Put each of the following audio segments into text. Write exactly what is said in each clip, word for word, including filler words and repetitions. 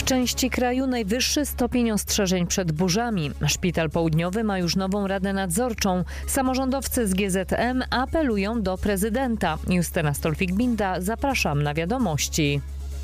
W części kraju najwyższy stopień ostrzeżeń przed burzami. Szpital Południowy ma już nową radę nadzorczą. Samorządowcy z G Z M apelują do prezydenta. Justyna Stolfik-Binda, zapraszam na wiadomości.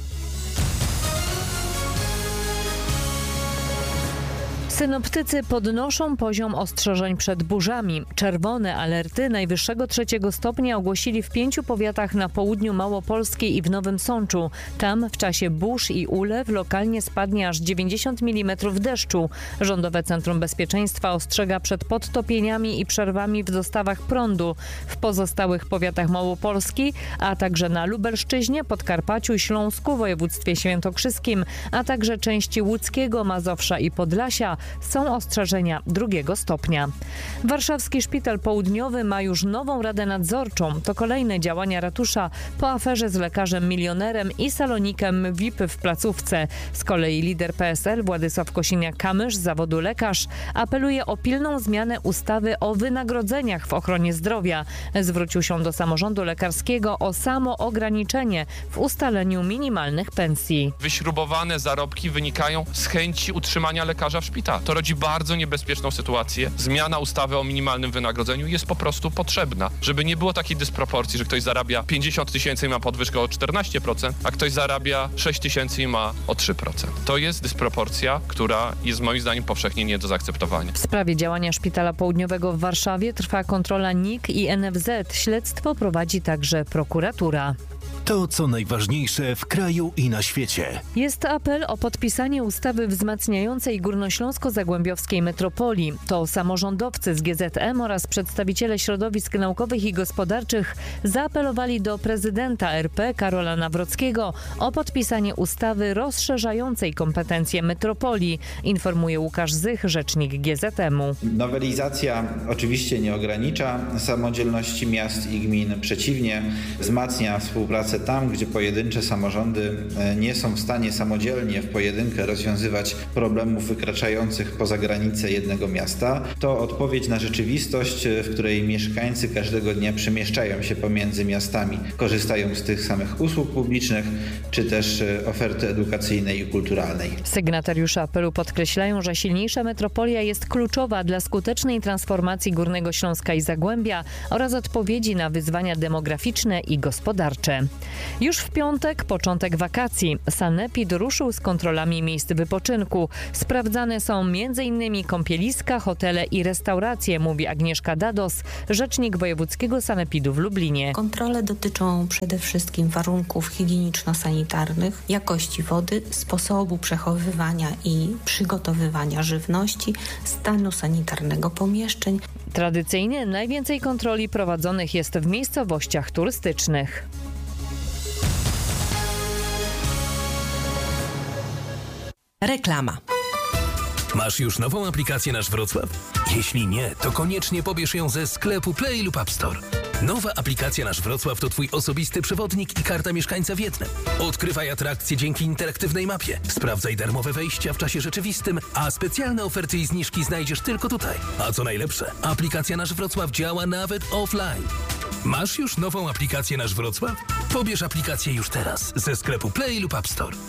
Synoptycy podnoszą poziom ostrzeżeń przed burzami. Czerwone alerty najwyższego trzeciego stopnia ogłosili w pięciu powiatach na południu Małopolskiej i w Nowym Sączu. Tam w czasie burz i ulew lokalnie spadnie aż dziewięćdziesiąt milimetrów deszczu. Rządowe Centrum Bezpieczeństwa ostrzega przed podtopieniami i przerwami w dostawach prądu. W pozostałych powiatach Małopolski, a także na Lubelszczyźnie, Podkarpaciu i Śląsku, województwie świętokrzyskim, a także części łódzkiego, Mazowsza i Podlasia są ostrzeżenia drugiego stopnia. Warszawski Szpital Południowy ma już nową radę nadzorczą. To kolejne działania ratusza po aferze z lekarzem milionerem i salonikiem V I P w placówce. Z kolei lider P S L Władysław Kosiniak-Kamysz z zawodu lekarz apeluje o pilną zmianę ustawy o wynagrodzeniach w ochronie zdrowia. Zwrócił się do samorządu lekarskiego o samoograniczenie w ustaleniu minimalnych pensji. Wyśrubowane zarobki wynikają z chęci utrzymania lekarza w szpitalu. To rodzi bardzo niebezpieczną sytuację. Zmiana ustawy o minimalnym wynagrodzeniu jest po prostu potrzebna, żeby nie było takiej dysproporcji, że ktoś zarabia pięćdziesiąt tysięcy i ma podwyżkę o czternaście procent, a ktoś zarabia sześć tysięcy i ma o trzy procent. To jest dysproporcja, która jest moim zdaniem powszechnie nie do zaakceptowania. W sprawie działania Szpitala Południowego w Warszawie trwa kontrola N I K i N F Z. Śledztwo prowadzi także prokuratura. To, co najważniejsze w kraju i na świecie. Jest apel o podpisanie ustawy wzmacniającej górnośląsko-zagłębiowskiej metropolii. To samorządowcy z G Z M oraz przedstawiciele środowisk naukowych i gospodarczych zaapelowali do prezydenta R P Karola Nawrockiego o podpisanie ustawy rozszerzającej kompetencje metropolii, informuje Łukasz Zych, rzecznik G Z M-u. Nowelizacja oczywiście nie ogranicza samodzielności miast i gmin, przeciwnie, wzmacnia współpracę tam, gdzie pojedyncze samorządy nie są w stanie samodzielnie w pojedynkę rozwiązywać problemów wykraczających poza granice jednego miasta. To odpowiedź na rzeczywistość, w której mieszkańcy każdego dnia przemieszczają się pomiędzy miastami, korzystają z tych samych usług publicznych, czy też oferty edukacyjnej i kulturalnej. Sygnatariusze apelu podkreślają, że silniejsza metropolia jest kluczowa dla skutecznej transformacji Górnego Śląska i Zagłębia oraz odpowiedzi na wyzwania demograficzne i gospodarcze. Już w piątek początek wakacji. Sanepid ruszył z kontrolami miejsc wypoczynku. Sprawdzane są między innymi kąpieliska, hotele i restauracje, mówi Agnieszka Dados, rzecznik wojewódzkiego Sanepidu w Lublinie. Kontrole dotyczą przede wszystkim warunków higieniczno-sanitarnych, jakości wody, sposobu przechowywania i przygotowywania żywności, stanu sanitarnego pomieszczeń. Tradycyjnie najwięcej kontroli prowadzonych jest w miejscowościach turystycznych. Reklama. Masz już nową aplikację Nasz Wrocław? Jeśli nie, to koniecznie pobierz ją ze sklepu Play lub App Store. Nowa aplikacja Nasz Wrocław to twój osobisty przewodnik i karta mieszkańca w jednym. Odkrywaj atrakcje dzięki interaktywnej mapie. Sprawdzaj darmowe wejścia w czasie rzeczywistym, a specjalne oferty i zniżki znajdziesz tylko tutaj. A co najlepsze, aplikacja Nasz Wrocław działa nawet offline. Masz już nową aplikację Nasz Wrocław? Pobierz aplikację już teraz ze sklepu Play lub App Store.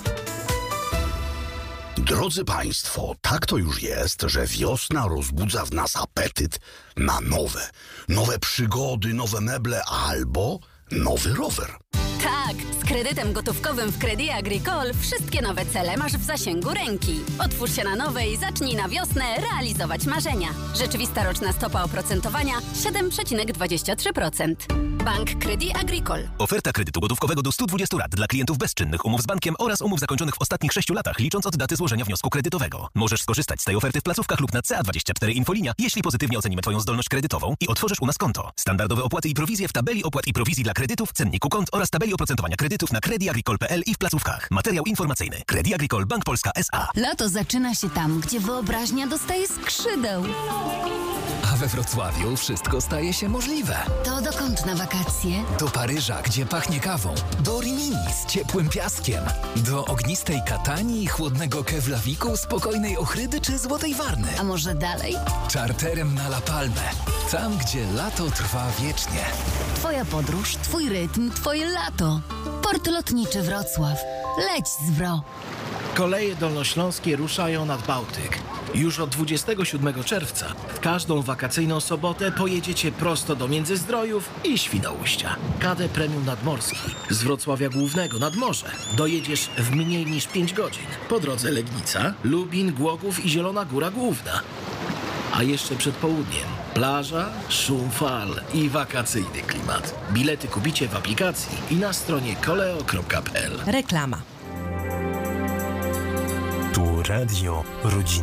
Drodzy Państwo, tak to już jest, że wiosna rozbudza w nas apetyt na nowe. Nowe przygody, nowe meble albo nowy rower. Tak, z kredytem gotówkowym w Crédit Agricole wszystkie nowe cele masz w zasięgu ręki. Otwórz się na nowe i zacznij na wiosnę realizować marzenia. Rzeczywista roczna stopa oprocentowania siedem przecinek dwadzieścia trzy procent. Bank Crédit Agricole. Oferta kredytu gotówkowego do stu dwudziestu rat dla klientów bezczynnych umów z bankiem oraz umów zakończonych w ostatnich sześciu latach, licząc od daty złożenia wniosku kredytowego. Możesz skorzystać z tej oferty w placówkach lub na C A dwadzieścia cztery Infolinia, jeśli pozytywnie ocenimy Twoją zdolność kredytową i otworzysz u nas konto. Standardowe opłaty i prowizje w tabeli opłat i prowizji dla kredytów, cenniku kont oraz tabeli oprocentowania kredytów na crédit agricole kropka p l i w placówkach. Materiał informacyjny. Crédit Agricole Bank Polska S A. Lato zaczyna się tam, gdzie wyobraźnia dostaje skrzydeł. A we Wrocławiu wszystko staje się możliwe. To dokąd na wakacje? Do Paryża, gdzie pachnie kawą. Do Rimini z ciepłym piaskiem. Do ognistej Katanii, chłodnego Keflaviku, spokojnej Ochrydy czy Złotej Warny. A może dalej? Czarterem na La Palmę. Tam, gdzie lato trwa wiecznie. Twoja podróż, twój rytm, twoje lato. Port Lotniczy Wrocław. Leć z Wro. Koleje dolnośląskie ruszają nad Bałtyk. Już od dwudziestego siódmego czerwca w każdą wakacyjną sobotę pojedziecie prosto do Międzyzdrojów i Świnoujścia. K D Premium Nadmorski z Wrocławia Głównego nad morze dojedziesz w mniej niż pięć godzin. Po drodze Legnica, Lubin, Głogów i Zielona Góra Główna. A jeszcze przed południem plaża, szum fal i wakacyjny klimat. Bilety kupicie w aplikacji i na stronie koleo kropka p l. Reklama. Tu Radio Rodzina.